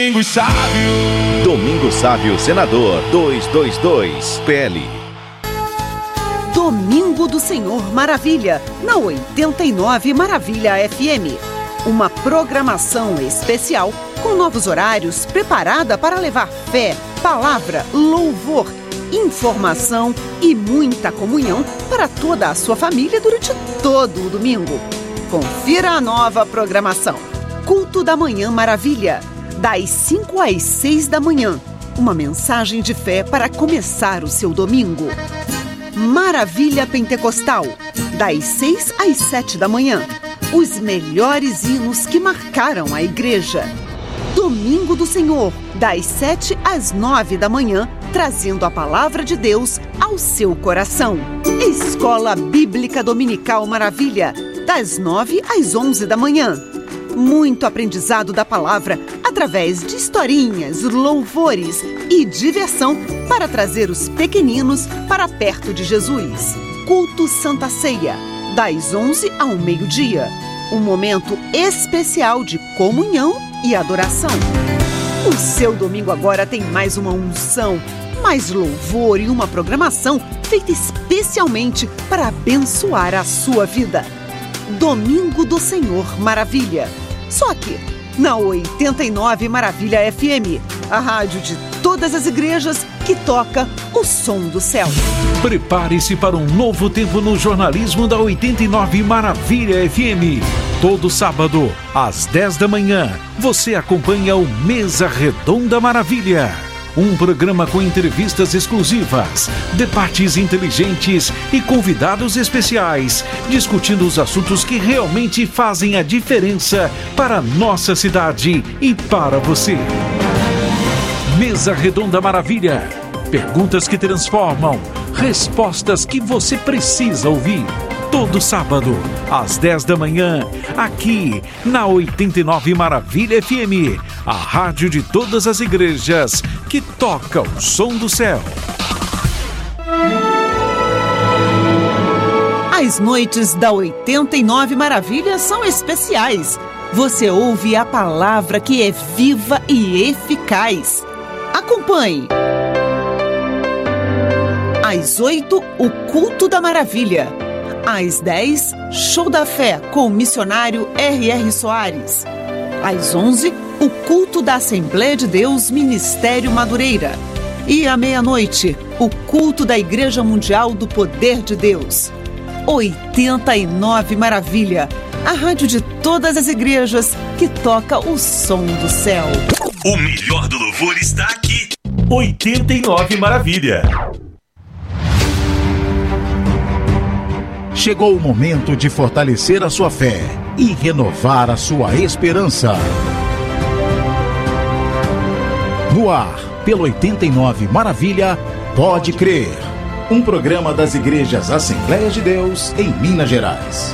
Domingo Sábio, senador 222, PL. Domingo do Senhor Maravilha, na 89 Maravilha FM. Uma programação especial com novos horários preparada para levar fé, palavra, louvor, informação e muita comunhão para toda a sua família durante todo o domingo. Confira a nova programação. Culto da Manhã Maravilha, das 5 às 6 da manhã. Uma mensagem de fé para começar o seu domingo. Maravilha Pentecostal, das 6 às 7 da manhã. Os melhores hinos que marcaram a igreja. Domingo do Senhor, das 7 às 9 da manhã, trazendo a palavra de Deus ao seu coração. Escola Bíblica Dominical Maravilha, das 9 às 11 da manhã. Muito aprendizado da palavra através de historinhas, louvores e diversão para trazer os pequeninos para perto de Jesus. Culto Santa Ceia, das 11 ao meio-dia. Um momento especial de comunhão e adoração. O seu domingo agora tem mais uma unção, mais louvor e uma programação feita especialmente para abençoar a sua vida. Domingo do Senhor Maravilha. Só aqui, na 89 Maravilha FM, a rádio de todas as igrejas que toca o som do céu. Prepare-se para um novo tempo no jornalismo da 89 Maravilha FM. Todo sábado, às 10 da manhã, você acompanha o Mesa Redonda Maravilha. Um programa com entrevistas exclusivas, debates inteligentes e convidados especiais, discutindo os assuntos que realmente fazem a diferença para a nossa cidade e para você. Mesa Redonda Maravilha. Perguntas que transformam, respostas que você precisa ouvir. Todo sábado, às 10 da manhã, aqui na 89 Maravilha FM, a rádio de todas as igrejas que toca o som do céu. As noites da 89 Maravilha são especiais. Você ouve a palavra que é viva e eficaz. Acompanhe. Às 8, o Culto da Maravilha. Às 10, Show da Fé com o missionário R.R. Soares. Às 11, o Culto da Assembleia de Deus Ministério Madureira. E à meia-noite, o Culto da Igreja Mundial do Poder de Deus. 89 Maravilha, a rádio de todas as igrejas que toca o som do céu. O melhor do louvor está aqui. 89 Maravilha. Chegou o momento de fortalecer a sua fé e renovar a sua esperança. No ar, pelo 89 Maravilha, Pode Crer. Um programa das igrejas Assembleia de Deus em Minas Gerais.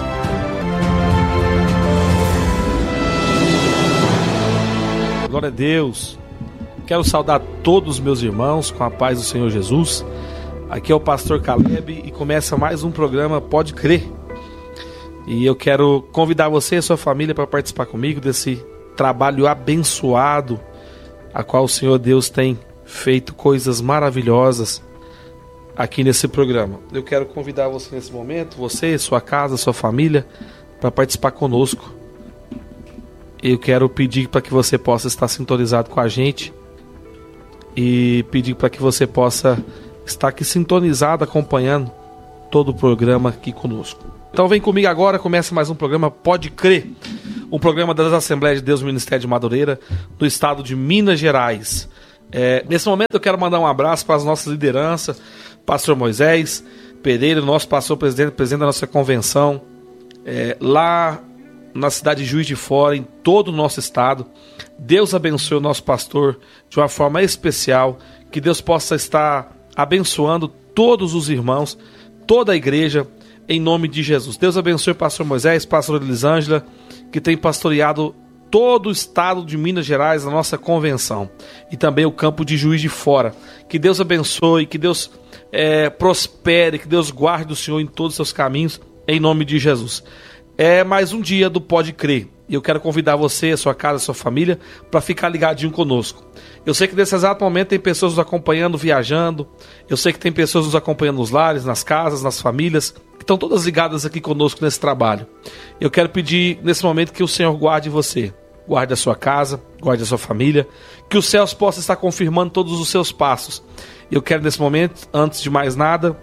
Glória a Deus. Quero saudar todos os meus irmãos com a paz do Senhor Jesus. Aqui é o pastor Caleb e começa mais um programa Pode Crer. E eu quero convidar você e a sua família para participar comigo desse trabalho abençoado, a qual o Senhor Deus tem feito coisas maravilhosas aqui nesse programa. Eu quero convidar você nesse momento, você, sua casa, sua família, para participar conosco. Eu quero pedir para que você possa estar sintonizado com a gente e pedir para que você possa estar aqui sintonizado, acompanhando todo o programa aqui conosco. Então vem comigo agora, começa mais um programa Pode Crer, um programa das Assembleias de Deus Ministério de Madureira, do estado de Minas Gerais. Nesse momento eu quero mandar um abraço para as nossas lideranças, pastor Moisés Pereira, nosso pastor presidente da nossa convenção, lá na cidade de Juiz de Fora, em todo o nosso estado. Deus abençoe o nosso pastor de uma forma especial, que Deus possa estar abençoando todos os irmãos, toda a igreja, em nome de Jesus. Deus abençoe o pastor Moisés, pastor Elisângela, que tem pastoreado todo o estado de Minas Gerais, a nossa convenção, e também o campo de Juiz de Fora. Que Deus abençoe, que Deus prospere, que Deus guarde o Senhor em todos os seus caminhos, em nome de Jesus. É mais um dia do Pode Crer. E eu quero convidar você, a sua casa, a sua família, para ficar ligadinho conosco. Eu sei que nesse exato momento tem pessoas nos acompanhando, viajando. Eu sei que tem pessoas nos acompanhando nos lares, nas casas, nas famílias, que estão todas ligadas aqui conosco nesse trabalho. Eu quero pedir nesse momento que o Senhor guarde você. Guarde a sua casa, guarde a sua família, que os céus possam estar confirmando todos os seus passos. Eu quero nesse momento, antes de mais nada,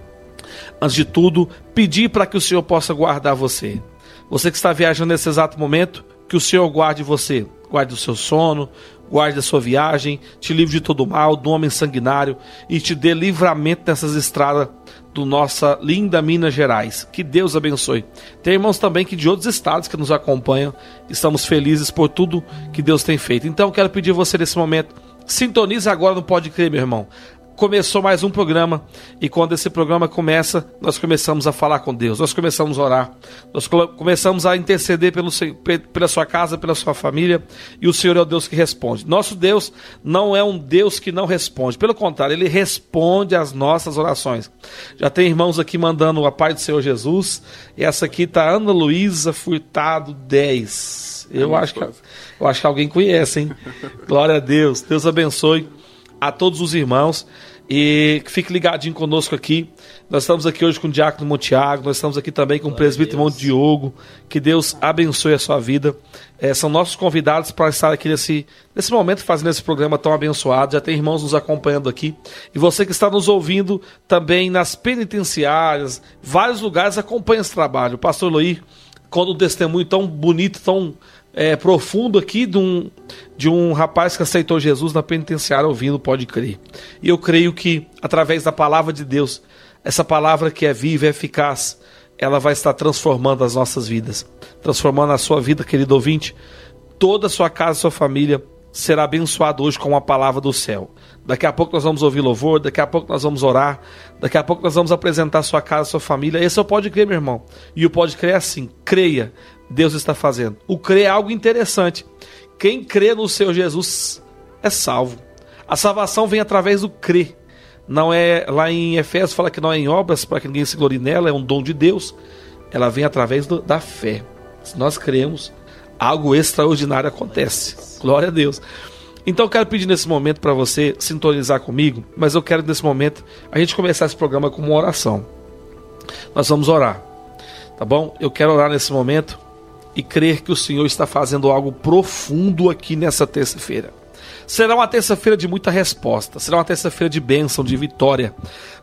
antes de tudo, pedir para que o Senhor possa guardar você. Você que está viajando nesse exato momento, que o Senhor guarde você, guarde o seu sono, guarde a sua viagem, te livre de todo mal, do homem sanguinário e te dê livramento nessas estradas do nossa linda Minas Gerais. Que Deus abençoe. Tem irmãos também que de outros estados que nos acompanham, estamos felizes por tudo que Deus tem feito. Então eu quero pedir a você nesse momento, sintonize agora no Pode Crer, meu irmão. Começou mais um programa e quando esse programa começa, nós começamos a falar com Deus, nós começamos a orar, nós começamos a interceder pela sua casa, pela sua família, e o Senhor é o Deus que responde. Nosso Deus não é um Deus que não responde, pelo contrário, Ele responde às nossas orações. Já tem irmãos aqui mandando a paz do Senhor Jesus, e essa aqui está Ana Luísa Furtado 10. Eu acho que alguém conhece, hein? Glória a Deus, Deus abençoe a todos os irmãos e fique ligadinho conosco aqui. Nós estamos aqui hoje com o Diácono Montiago, nós estamos aqui também com o presbítero irmão Diogo. Que Deus abençoe a sua vida. São nossos convidados para estar aqui nesse momento fazendo esse programa tão abençoado. Já tem irmãos nos acompanhando aqui. E você que está nos ouvindo também nas penitenciárias, vários lugares, acompanha esse trabalho. O pastor Eloy, quando um testemunho tão bonito, tão profundo aqui de um rapaz que aceitou Jesus na penitenciária ouvindo, Pode Crer. E eu creio que através da palavra de Deus, essa palavra que é viva e eficaz, ela vai estar transformando as nossas vidas, transformando a sua vida, querido ouvinte. Toda a sua casa, sua família será abençoada hoje com a palavra do céu. Daqui a pouco nós vamos ouvir louvor, daqui a pouco nós vamos orar, daqui a pouco nós vamos apresentar a sua casa, a sua família. Esse é o Pode Crer, meu irmão. E o Pode Crer é assim, creia, Deus está fazendo. O crer é algo interessante. Quem crê no Senhor Jesus é salvo. A salvação vem através do crer. Não é, lá em Efésios fala que não é em obras para que ninguém se glorie nela, é um dom de Deus. Ela vem através da fé. Se nós cremos, algo extraordinário acontece. Glória a Deus. Então eu quero pedir nesse momento para você sintonizar comigo, mas eu quero nesse momento a gente começar esse programa com uma oração. Nós vamos orar, tá bom? Eu quero orar nesse momento e crer que o Senhor está fazendo algo profundo aqui nessa terça-feira. Será uma terça-feira de muita resposta, será uma terça-feira de bênção, de vitória.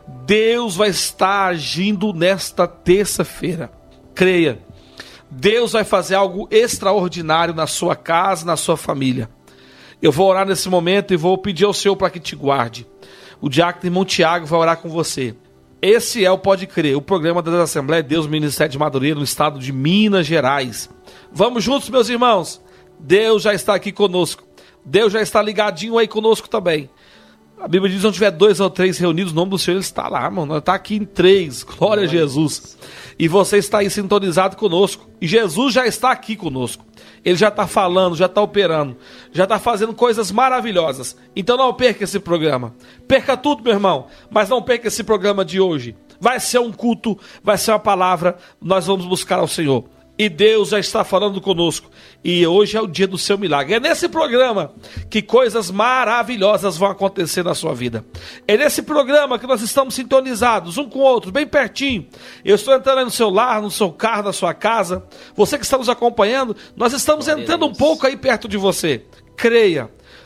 Deus vai estar agindo nesta terça-feira. Creia, Deus vai fazer algo extraordinário na sua casa, na sua família. Eu vou orar nesse momento e vou pedir ao Senhor para que te guarde. O diácono irmão Tiago vai orar com você. Esse é o Pode Crer, o programa da Assembleia de Deus, Ministério de Madureira, no estado de Minas Gerais. Vamos juntos, meus irmãos. Deus já está aqui conosco. Deus já está ligadinho aí conosco também. A Bíblia diz, onde tiver 2 ou 3 reunidos, o nome do Senhor Ele está lá, mano. Ele está aqui em 3. Glória a Jesus. E você está aí sintonizado conosco. E Jesus já está aqui conosco. Ele já está falando, já está operando, já está fazendo coisas maravilhosas. Então não perca esse programa. Perca tudo, meu irmão, mas não perca esse programa de hoje. Vai ser um culto, vai ser uma palavra, nós vamos buscar ao Senhor. E Deus já está falando conosco. E hoje é o dia do seu milagre. É nesse programa que coisas maravilhosas vão acontecer na sua vida. É nesse programa que nós estamos sintonizados, um com o outro, bem pertinho. Eu estou entrando aí no seu lar, no seu carro, na sua casa. Você que está nos acompanhando, nós estamos entrando um pouco aí perto de você. Creia,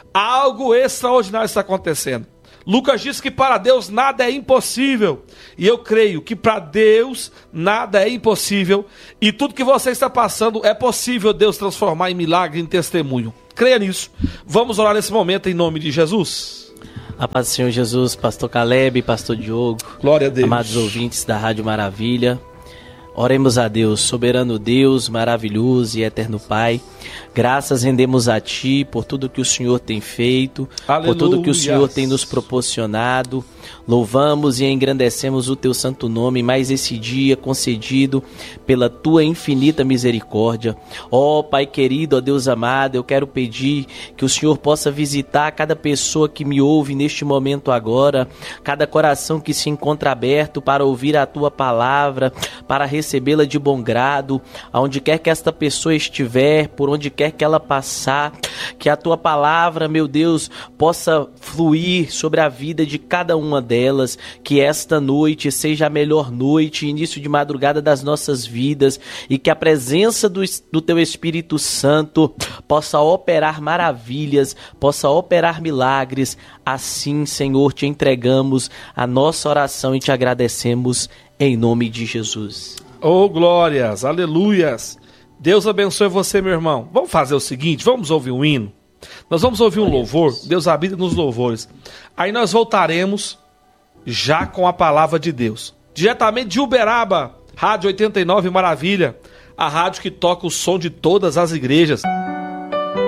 algo extraordinário está acontecendo. Lucas diz que para Deus nada é impossível. E eu creio que para Deus nada é impossível. E tudo que você está passando é possível Deus transformar em milagre, em testemunho. Creia nisso. Vamos orar nesse momento em nome de Jesus. A paz do Senhor Jesus, pastor Caleb, pastor Diogo. Glória a Deus. Amados ouvintes da Rádio Maravilha. Oremos a Deus, soberano Deus, maravilhoso e eterno Pai. Graças rendemos a Ti por tudo que o Senhor tem feito, por tudo que o Senhor tem nos proporcionado. Louvamos e engrandecemos o Teu santo nome, mais esse dia concedido pela Tua infinita misericórdia. Ó Pai querido, ó Deus amado, eu quero pedir que o Senhor possa visitar cada pessoa que me ouve neste momento agora, cada coração que se encontra aberto para ouvir a Tua palavra, para recebê-la de bom grado, aonde quer que esta pessoa estiver, por onde quer que ela passar, que a Tua palavra, meu Deus, possa fluir sobre a vida de cada uma delas, que esta noite seja a melhor noite, início de madrugada das nossas vidas, e que a presença do Teu Espírito Santo possa operar maravilhas, possa operar milagres. Assim, Senhor, Te entregamos a nossa oração e Te agradecemos em nome de Jesus. Oh, glórias, aleluias. Deus abençoe você, meu irmão. Vamos fazer o seguinte, vamos ouvir um hino. Nós vamos ouvir um louvor, Deus habita nos louvores. Aí nós voltaremos já com a palavra de Deus. Diretamente de Uberaba, Rádio 89 Maravilha, a rádio que toca o som de todas as igrejas.